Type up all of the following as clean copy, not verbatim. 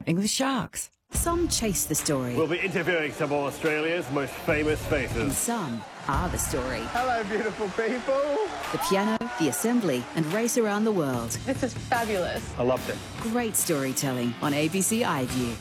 The Sharks. Some chase the story. We'll be interviewing some of Australia's most famous faces. And some are the story. Hello, beautiful people. The piano, the assembly, and race around the world. This is fabulous. I loved it. Great storytelling on ABC iView.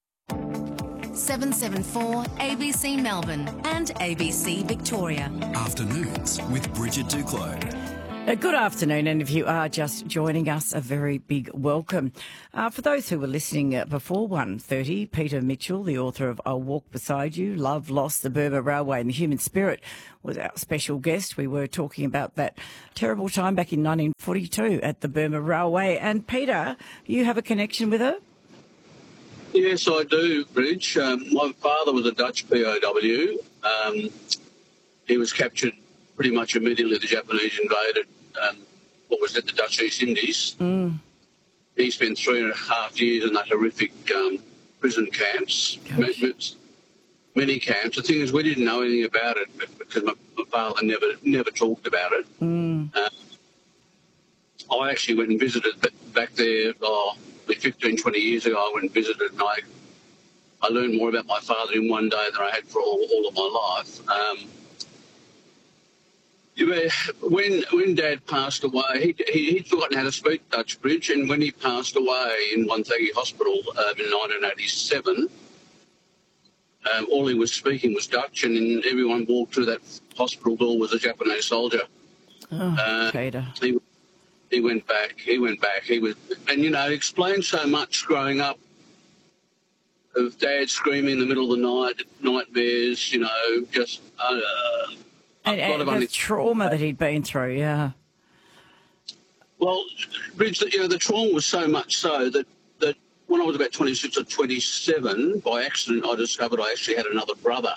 774 ABC Melbourne and ABC Victoria. Afternoons with Bridget Duclos. Good afternoon, and if you are just joining us, a very big welcome. For those who were listening before 1:30, Peter Mitchell, the author of I'll Walk Beside You, Love, Loss, the Burma Railway and the Human Spirit, was our special guest. We were talking about that terrible time back in 1942 at the Burma Railway. And Peter, you have a connection with her? Yes, I do, Bridge. My father was a Dutch POW. He was captured pretty much immediately. The Japanese invaded what was at the Dutch East Indies. He spent 3.5 years in that horrific prison camps, many camps. The thing is, we didn't know anything about it because my father never talked about it. I actually went and visited back there 15, 20 years ago. I went and visited, and I learned more about my father in one day than I had for all of my life. When Dad passed away, he'd forgotten how to speak Dutch, Bridge, and when he passed away in Wonthaggi Hospital in 1987, all he was speaking was Dutch, and everyone walked through that hospital door was a Japanese soldier. Peter. He went back. He was, and it explained so much growing up of Dad screaming in the middle of the night, nightmares, just. And the trauma that he'd been through, yeah. Well, Bridge, the trauma was so much so that when I was about 26 or 27, by accident, I discovered I actually had another brother,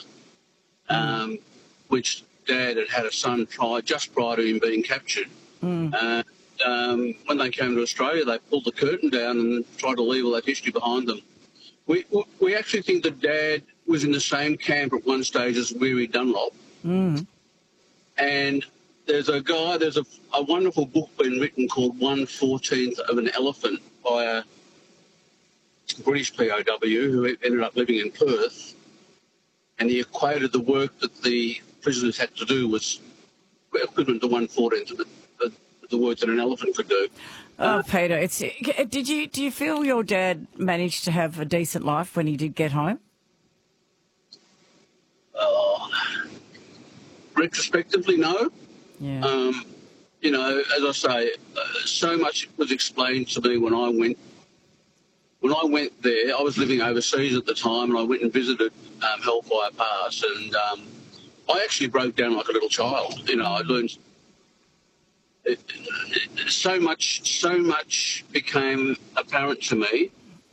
which Dad had a son just prior to him being captured. When they came to Australia, they pulled the curtain down and tried to leave all that history behind them. We actually think that Dad was in the same camp at one stage as Weary Dunlop. And there's a wonderful book been written called 1/14th of an Elephant by a British POW who ended up living in Perth. And he equated the work that the prisoners had to do was equivalent to 1/14th of the work that an elephant could do. Peter, do you feel your dad managed to have a decent life when he did get home? Retrospectively, no. Yeah. As I say, so much was explained to me when I went. When I went there, I was living overseas at the time, and I went and visited Hellfire Pass, and I actually broke down like a little child. I learned so much became apparent to me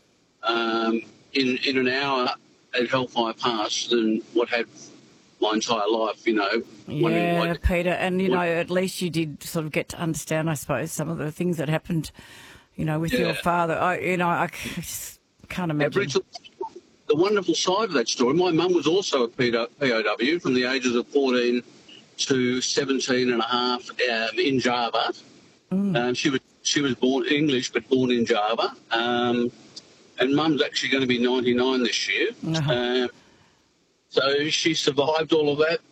in an hour at Hellfire Pass than what had my entire life, Yeah, Peter, and, at least you did sort of get to understand, I suppose, some of the things that happened, with your father. I just can't imagine. The wonderful side of that story, my mum was also a POW from the ages of 14 to 17 and a half in Java. She was born English but born in Java. And Mum's actually going to be 99 this year. So she survived all of that.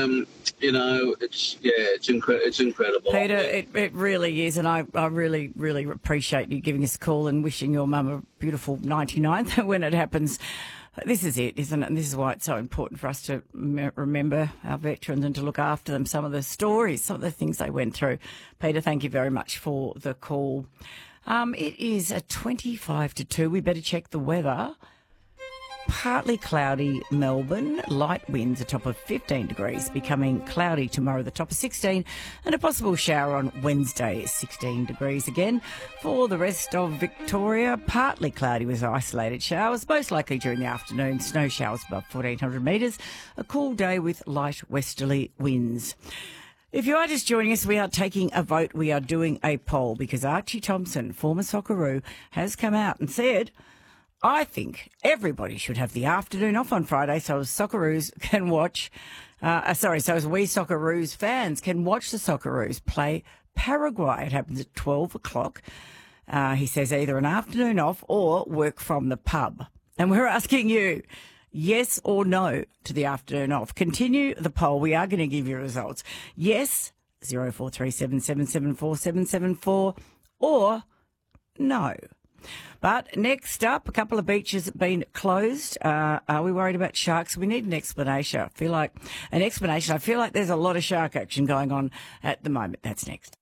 It's incredible. Peter, it really is, and I really, really appreciate you giving us a call and wishing your mum a beautiful 99th when it happens. This is it, isn't it? And this is why it's so important for us to remember our veterans and to look after them, some of the stories, some of the things they went through. Peter, thank you very much for the call. It is a 25 to 2. We better check the weather. Partly cloudy Melbourne, light winds, a top of 15 degrees, becoming cloudy tomorrow, the top of 16, and a possible shower on Wednesday, 16 degrees again. For the rest of Victoria, partly cloudy with isolated showers, most likely during the afternoon, snow showers above 1,400 metres, a cool day with light westerly winds. If you are just joining us, we are taking a vote. We are doing a poll because Archie Thompson, former Socceroo, has come out and said, I think everybody should have the afternoon off on Friday so as Socceroos can watch, so as we Socceroos fans can watch the Socceroos play Paraguay. It happens at 12 o'clock. He says either an afternoon off or work from the pub. And we're asking you, yes or no to the afternoon off. Continue the poll. We are going to give you results. Yes, 0437 774 774, or no. But next up, a couple of beaches have been closed. Are we worried about sharks? We need an explanation. I feel like there's a lot of shark action going on at the moment. That's next.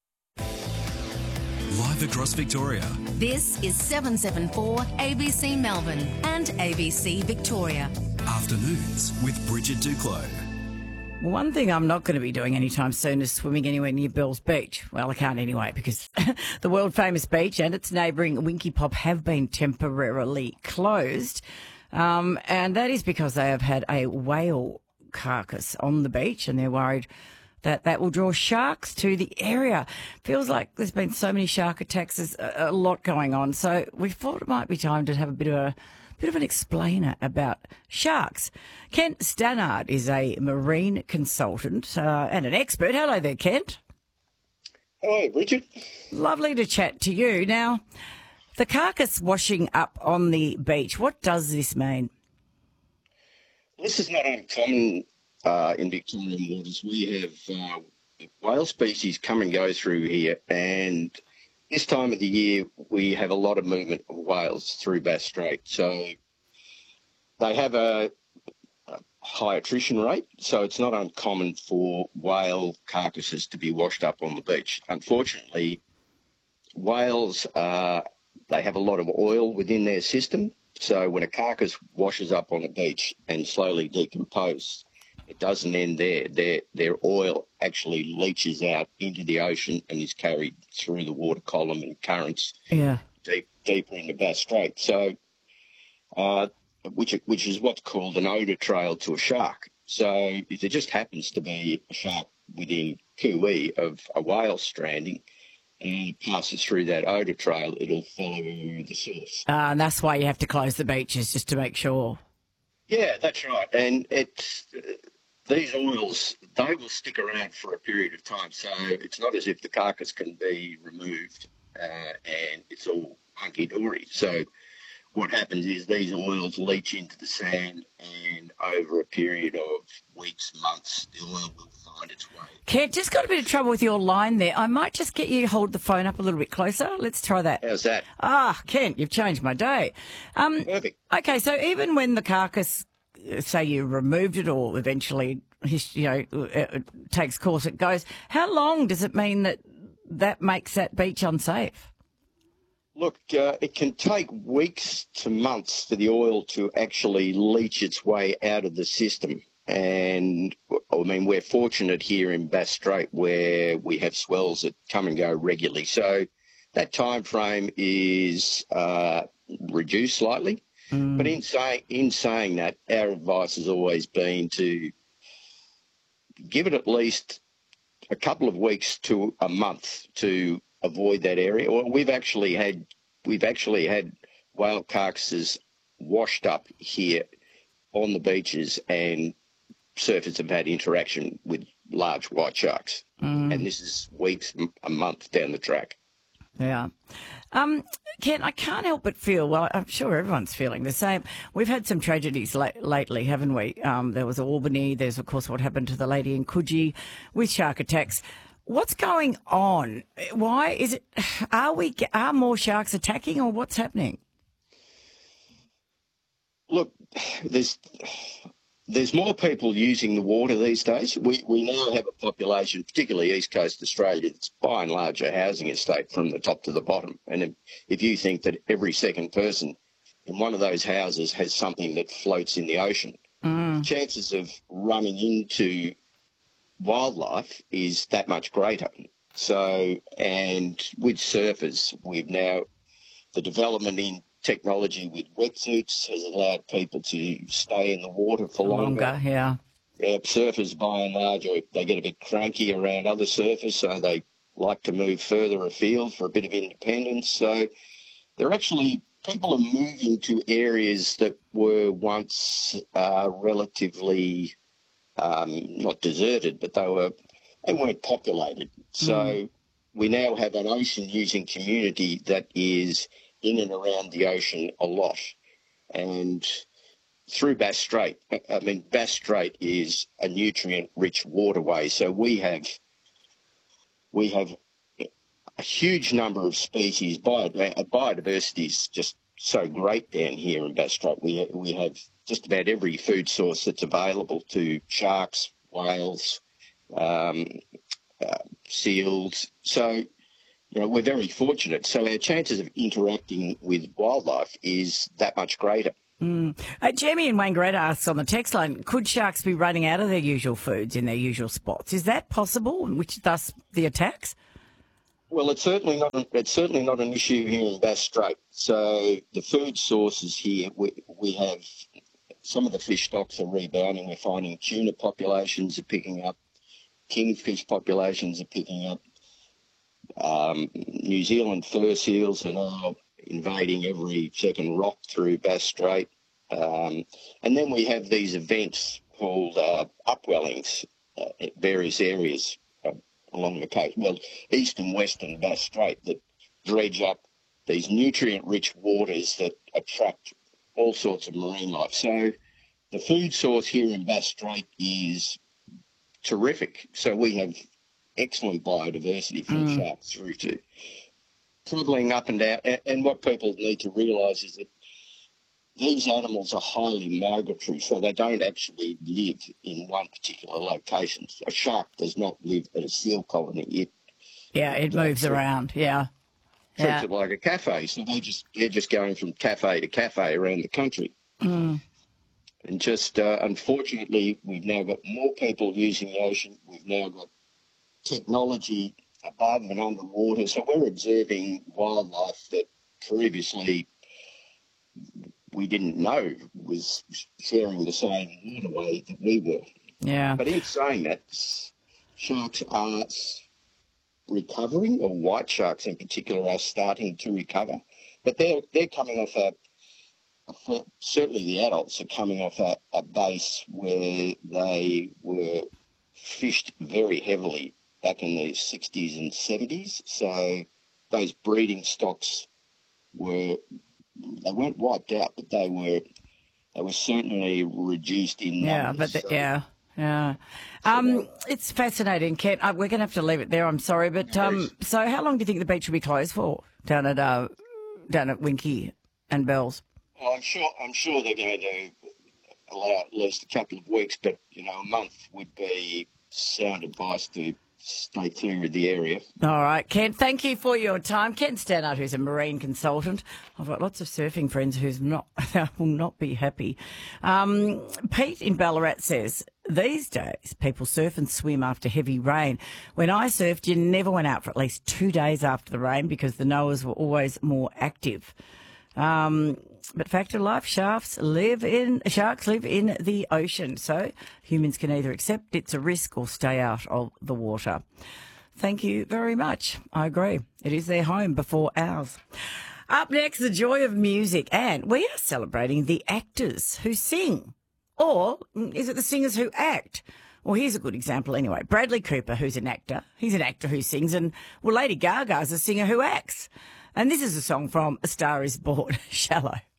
Live across Victoria. This is 774 ABC Melbourne and ABC Victoria. Afternoons with Bridget Duclos. Well, one thing I'm not going to be doing anytime soon is swimming anywhere near Bells Beach. Well, I can't anyway because the world-famous beach and its neighbouring Winky Pop have been temporarily closed. And that is because they have had a whale carcass on the beach and they're worried that will draw sharks to the area. Feels like there's been so many shark attacks. There's a lot going on. So we thought it might be time to have a bit of an explainer about sharks. Kent Stannard is a marine consultant and an expert. Hello there, Kent. Hello, Bridget. Lovely to chat to you. Now, the carcass washing up on the beach, what does this mean? This is not uncommon in Victorian waters. We have whale species come and go through here, and this time of the year we have a lot of movement of whales through Bass Strait. So they have a high attrition rate, so it's not uncommon for whale carcasses to be washed up on the beach. Unfortunately, whales, they have a lot of oil within their system, so when a carcass washes up on the beach and slowly decomposes, it doesn't end there. Their oil actually leaches out into the ocean and is carried through the water column and currents deeper into Bass Strait. So, which is what's called an odour trail to a shark. So if there just happens to be a shark within cooee of a whale stranding and it passes through that odour trail, it'll follow the source. And that's why you have to close the beaches, just to make sure. Yeah, that's right. And these oils, they will stick around for a period of time. So it's not as if the carcass can be removed and it's all hunky-dory. So what happens is these oils leach into the sand, and over a period of weeks, months, the oil will find its way. Kent, just got a bit of trouble with your line there. I might just get you to hold the phone up a little bit closer. Let's try that. How's that? Kent, you've changed my day. Perfect. Okay, so even when the carcass, say you removed it or eventually, it takes course, it goes, how long does it mean that makes that beach unsafe? Look, it can take weeks to months for the oil to actually leach its way out of the system. And, I mean, we're fortunate here in Bass Strait where we have swells that come and go regularly. So that time frame is reduced slightly. But in saying that, our advice has always been to give it at least a couple of weeks to a month to avoid that area. Well, we've actually had whale carcasses washed up here on the beaches, and surfers have had interaction with large white sharks. And this is weeks, a month down the track. Yeah. Ken, I can't help but feel, well, I'm sure everyone's feeling the same. We've had some tragedies lately, haven't we? There was Albany. There's, of course, what happened to the lady in Coogee with shark attacks. What's going on? Why is it? Are more sharks attacking, or what's happening? Look, there's more people using the water these days. We now have a population, particularly East Coast Australia, that's by and large a housing estate from the top to the bottom. And if you think that every second person in one of those houses has something that floats in the ocean, chances of running into wildlife is that much greater. So, and with surfers, the development in technology with wetsuits has allowed people to stay in the water for longer. Yeah. Surfers, by and large, they get a bit cranky around other surfers, so they like to move further afield for a bit of independence. So people are moving to areas that were once relatively not deserted, but they weren't populated. So we now have an ocean-using community that is in and around the ocean a lot. And through Bass Strait, I mean, Bass Strait is a nutrient-rich waterway, so we have a huge number of species. Biodiversity is just so great down here in Bass Strait. We have just about every food source that's available to sharks, whales, seals. So, we're very fortunate. So our chances of interacting with wildlife is that much greater. Jamie in Wangaratta asks on the text line, could sharks be running out of their usual foods in their usual spots? Is that possible, which thus the attacks? Well, it's certainly not an issue here in Bass Strait. So the food sources here, we have some of the fish stocks are rebounding. We're finding tuna populations are picking up, kingfish populations are picking up. New Zealand fur seals are now invading every second rock through Bass Strait. And then we have these events called upwellings at various areas along the coast, well, east and western Bass Strait, that dredge up these nutrient-rich waters that attract all sorts of marine life. So the food source here in Bass Strait is terrific. So we have excellent biodiversity from sharks through to travelling up and down. And what people need to realise is that these animals are highly migratory, so they don't actually live in one particular location. A shark does not live at a seal colony. It moves around, yeah. Treats it like a cafe, so they're just going from cafe to cafe around the country. And just, unfortunately, we've now got more people using the ocean. We've now got technology above and underwater, so we're observing wildlife that previously we didn't know was sharing the same waterway that we were. Yeah. But in saying that, sharks are recovering, or white sharks in particular are starting to recover. But they're coming off certainly the adults are coming off a base where they were fished very heavily back in the 60s and 70s. So those breeding stocks they weren't wiped out, but they were certainly reduced in numbers. It's fascinating, Kent. We're going to have to leave it there. I'm sorry, but so how long do you think the beach will be closed for down at Winky and Bells? Well, I'm sure they're going to allow at least a couple of weeks, but a month would be sound advice to stay clear of the area. All right, Kent, thank you for your time. Kent Stannard, who's a marine consultant. I've got lots of surfing friends who will not be happy. Pete in Ballarat says, these days people surf and swim after heavy rain. When I surfed, you never went out for at least 2 days after the rain because the Noahs were always more active. But fact of life, sharks live in the ocean, so humans can either accept it's a risk or stay out of the water. Thank you very much. I agree. It is their home before ours. Up next, the joy of music, and we are celebrating the actors who sing. Or is it the singers who act? Well, here's a good example anyway. Bradley Cooper, who's an actor. He's an actor who sings, and Lady Gaga's a singer who acts. And this is a song from A Star Is Born, Shallow.